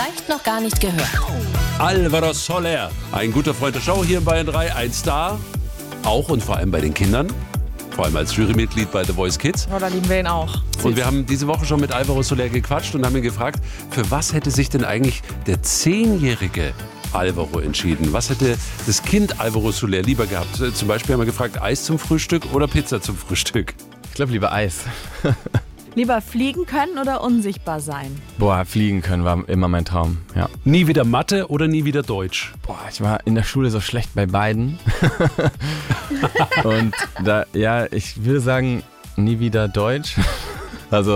vielleicht noch gar nicht gehört. Alvaro Soler, ein guter Freund der Show hier in Bayern 3, ein Star, auch und vor allem bei den Kindern, vor allem als Jurymitglied bei The Voice Kids. Oh, da lieben wir ihn auch. Und wir haben diese Woche schon mit Alvaro Soler gequatscht und haben ihn gefragt, für was hätte sich denn eigentlich der 10-jährige Alvaro entschieden? Was hätte das Kind Alvaro Soler lieber gehabt? Zum Beispiel haben wir gefragt, Eis zum Frühstück oder Pizza zum Frühstück? Ich glaube lieber Eis. Lieber fliegen können oder unsichtbar sein? Boah, fliegen können war immer mein Traum, ja. Nie wieder Mathe oder nie wieder Deutsch? Boah, ich war in der Schule so schlecht bei beiden. Und da, ja, ich würde sagen, nie wieder Deutsch. Also